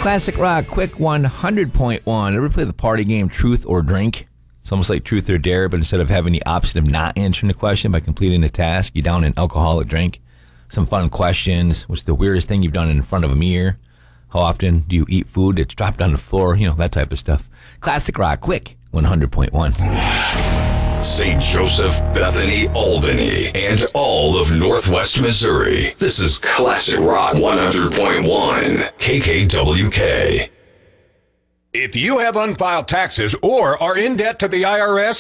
Classic Rock, quick 100.1. Ever play the party game Truth or Drink? It's almost like Truth or Dare, but instead of having the option of not answering the question by completing the task, you down an alcoholic drink. Some fun questions. What's the weirdest thing you've done in front of a mirror? How often do you eat food that's dropped on the floor? You know, that type of stuff. Classic Rock, quick 100.1. St. Joseph, Bethany, Albany, and all of Northwest Missouri. This is Classic Rock 100.1 KKWK. If you have unfiled taxes or are in debt to the IRS,